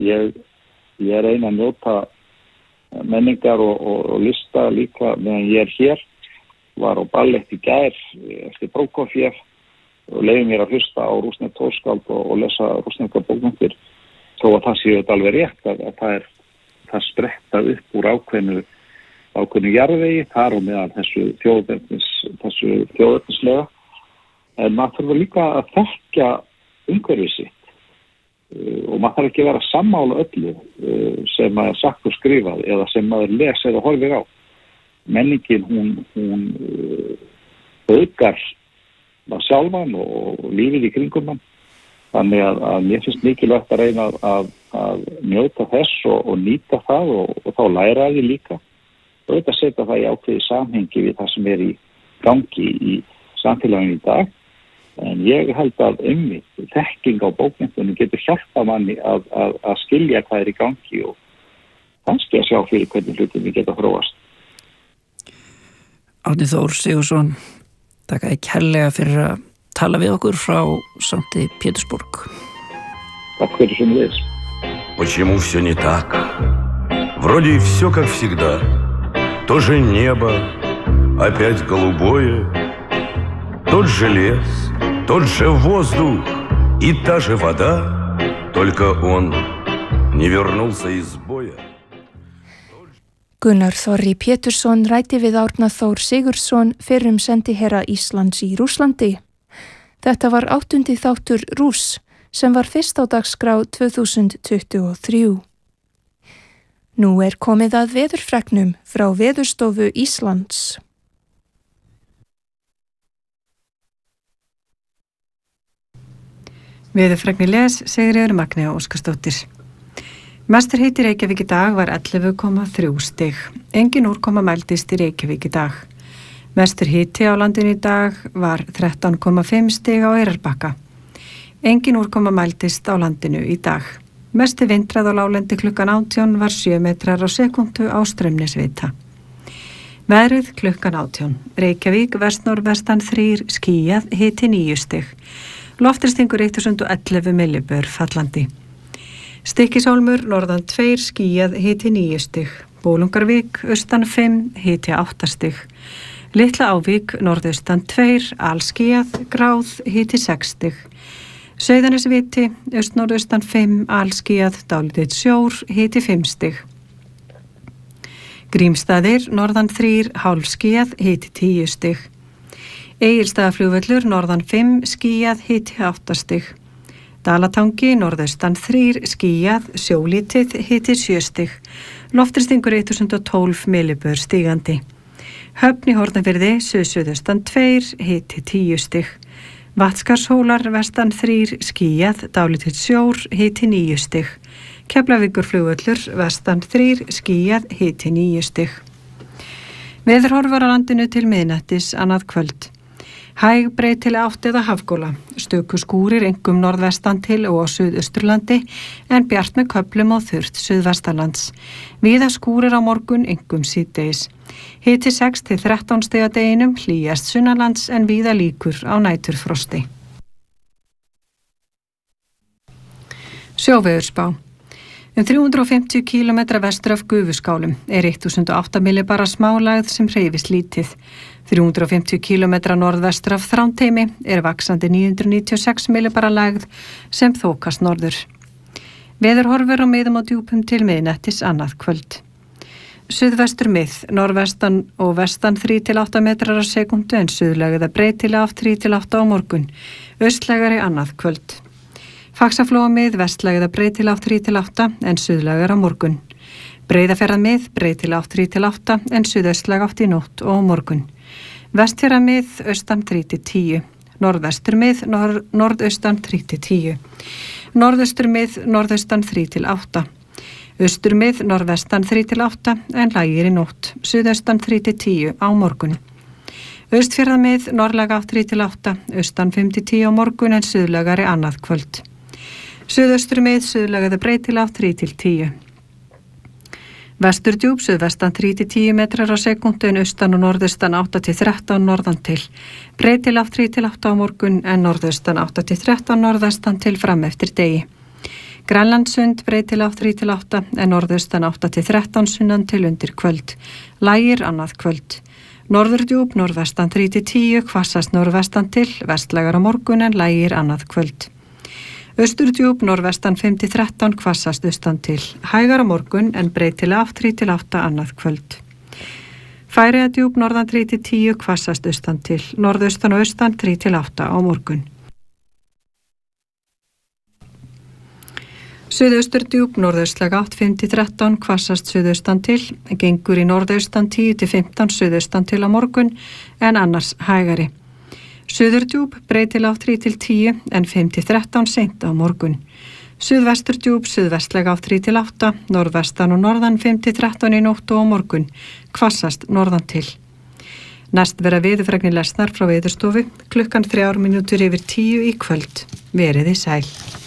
ég reyna að njóta menningar og lista líka meðan ég hér. Var á ballett í gær eftir Prokofjev og leyfi mér að hlusta á rússnesk tónskáld og lesa rússneskar bókmenntir. Þó að það sé þetta alveg rétt að það spretta upp úr ákveðnu jarðvegi þar og meðal þessu þjóðernislega. En maður þarf líka að þekkja umhverfið sitt og maður þarf ekki að vera sammála öllu sem maður sagt og skrifað eða sem maður les eða horfir á. Menningin hún aukar það sjálfan og lífið í kringum hann. Þannig að mér finnst mikilvægt að reyna að njóta þess og nýta það og þá læra því líka. Og þetta setja það í ákveðið samhengi við það sem í gangi í samfélaginu í dag. En ég held að þekking á bókmenntunum getur hjálpa manni að skilja hvað í gangi og kannski að sjá fyrir hvernig hlutum við geta þróast. Árni Þór Sigurðsson, takk kærlega fyrir að tala við okkur frá Санкт Петербург. Takk fyrir sömuleiðis. Почему все не так? Вроде все как всегда. То же небо, опять голубое, тот же лес, тот же воздух и та же вода, только он не вернулся из боя. Gunnar Þorri Pétursson ræddi við Árna Þór Sigurðsson fyrrum sendiherra Íslands í Rússlandi. Þetta var 8. þáttur Rúss sem var fyrst á dagskrá 2023. Nú komið að veðurfregnum frá Veðurstofu Íslands. Veðurfregni les Sigríður Magnea Óskarsdóttir. Mestur hiti í Reykjavík í dag var 11,3 stig. Engin úrkoma mældist í Reykjavík í dag. Mestur hiti á landinu í dag var 13,5 stig á Eyrarbakka. Engin úrkoma mældist á landinu í dag. Mesti vindrað á láglendi klukkan 18 var 7 metrar á sekúndu á Straumnesvita. Veðrið klukkan 18. Reykjavík vestnorðvestan 3 skýjað, hiti 9 stig. Loftþrýstingur 1011 millibör fallandi. Stykkishólmur norðan 2 skýjað, hiti 9 stig. Bólungarvík austan 5, hiti 8 stig. Litla Ávík norðaustan 2, alskýjað, gráð, hiti 6 stig. Sauðanesviti austnorðaustan 5, alskýjað, dálítill sjór, hiti 5 stig. Grímsstaðir norðan 3, hálfskýjað, hiti 10 stig. Egilsstaðaflugvöllur norðan 5, skýjað, hiti 8 stig. Dalatangi norðaustan 3, skýjað, sjólítið, hiti 7 stig. Loftþrýstingur 1012 millibör stigandi. Höfn í Hornafirði suðaustan 2, hiti 10 stig. Vatnskarshólar vestan 3, skýjað, dálítill sjór, hiti 9 stig. Keflavíkurflugvöllur vestan 3, skýjað, hiti 9 stig. Veðurhorfar á landinu til miðnættis annað kvöld. Hæg breytileg átt eða hafgóla. Stöku skúrir einkum norðvestan til og á Suðausturlandi en bjart með köflum og þurrt suðvestanlands. Víða skúrir á morgun einkum síðdegis. Hiti 6 til 13 stiga deginum, hlýjast sunnanlands en víða líkur á næturfrosti. Sjóveðurspá. 350 km vestur af Gufuskálum 1008 millibara smálægð sem hreyfist lítið. 350 km norðvestur af Þrándheimi vaxandi 996 millibara lægð sem þokast norður. Veðurhorfur á miðum og djúpum til miðnættis annað kvöld. Suðvestur mið, norðvestan og vestan 3-8 metrar á sekundu en suðlægða breytilega af 3-8 á morgun. Austlægari annað kvöld. Faxaflóa mið, vestlægða breytilega af 3-8 en suðlægar á morgun. Breiðafjarða mið, breytilega af 3-8 en suðaustlæg átt í nótt og á morgun. Vestfjarða mið, austan 3-10. Norðvestur mið, norðaustan 3-10. Norðaustur mið, norðaustan 3-8. Austur mið, norðvestan 3-8 en lægir í nótt. Suðaustan 3-10 á morgun. Austfjarða mið, norðlæg af 3-8. Austan 5-10 á morgun en suðlægari annað kvöld. Suðaustur mið, suðlægða breytilega af 3-10. Vesturdjúp, suðvestan 3-10 metrar á sekundu en austan og norðaustan 8-13 norðan til. Breytilega af 3-8 á morgun en norðaustan 8-13 norðastan til fram eftir degi. Grænlandssund breytileg átt 3-8 en norðaustan 8-13 sunnan til undir kvöld. Lægir annað kvöld. Norðurdjúp norðvestan 3-10, hvassast norðvestan til, vestlægar á morgun en lægir annað kvöld. Austurdjúp norðvestan 5-13, hvassast austan til, hægar á morgun en breytileg átt 3-8 annað kvöld. Færeyjadjúp norðan 3-10, hvassast austan til, norðaustan og austan 3-8 á morgun. Suðausturdjúp norðaustlæg átt 5-13, hvassast suðaustan til, gengur í norðaustan 10-15 suðaustan til á morgun en annars hægari. Suðurdjúp breytileg átt 3-10 en 5-13 seint á morgun. Suðvesturdjúp suðvestlæg átt 3-8, norðvestan og norðan 5-13 í nótt og á morgun, hvassast norðan til. Næst vera veðurfregnir lesnar frá Veðurstofu klukkan 3:10 í kvöld. Veriði sæl.